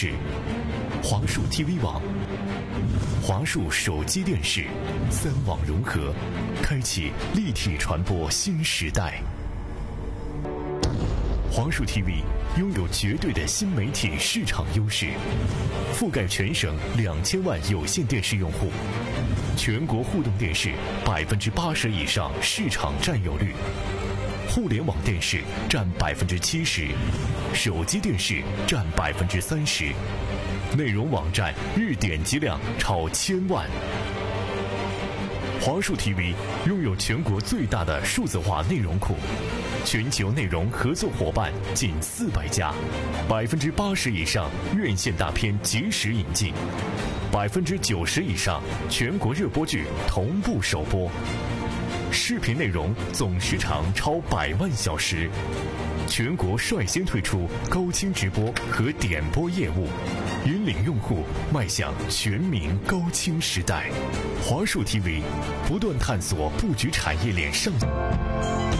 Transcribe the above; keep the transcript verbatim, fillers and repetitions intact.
视，华数 T V 网，华数手机电视，三网融合，开启立体传播新时代。华数 T V 拥有绝对的新媒体市场优势，覆盖全省两千万有线电视用户，全国互动电视百分之八十以上市场占有率，互联网电视占百分之七十，手机电视占百分之三十，内容网站日点击量超千万。华数 T V 拥有全国最大的数字化内容库，全球内容合作伙伴近四百家，百分之八十以上院线大片及时引进，百分之九十以上全国热播剧同步首播，视频内容总时长超百万小时，全国率先推出高清直播和点播业务，引领用户迈向全民高清时代。华数 T V 不断探索布局产业链上。